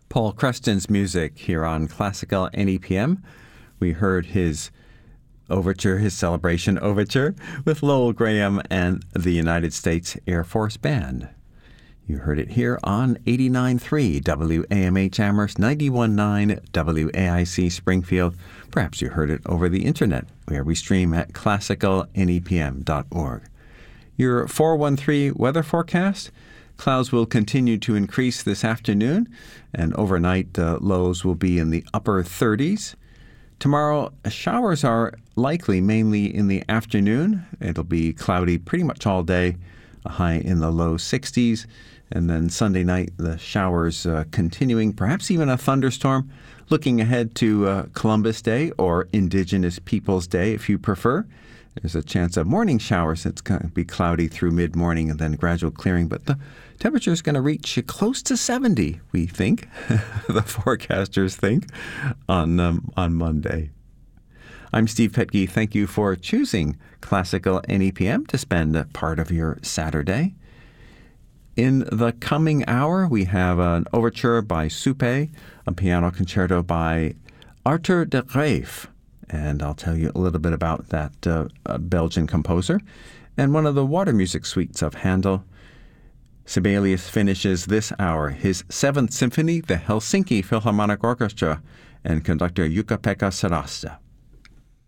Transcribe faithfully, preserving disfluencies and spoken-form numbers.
Paul Creston's music here on Classical N E P M. We heard his overture, his celebration overture, with Lowell Graham and the United States Air Force Band. You heard it here on eighty-nine point three W A M H Amherst, ninety-one point nine W A I C Springfield. Perhaps you heard it over the internet, where we stream at classical N E P M dot org. Your four one three weather forecast: clouds will continue to increase this afternoon, and overnight the lows will be in the upper thirties. Tomorrow, showers are likely mainly in the afternoon. It'll be cloudy pretty much all day, a high in the low sixties. And then Sunday night, the showers uh, continuing, perhaps even a thunderstorm. Looking ahead to uh, Columbus Day, or Indigenous Peoples Day if you prefer. There's a chance of morning showers. It's going to be cloudy through mid-morning and then gradual clearing. But the temperature is going to reach close to seventy, we think. The forecasters think, on, um, on Monday. I'm Steve Petke. Thank you for choosing Classical N E P M to spend a part of your Saturday. In the coming hour, we have an overture by Supe, a piano concerto by Arthur de Greef. And I'll tell you a little bit about that uh, Belgian composer. And one of the water music suites of Handel. Sibelius finishes this hour his Seventh Symphony, the Helsinki Philharmonic Orchestra, and conductor Jukka-Pekka Sarasta.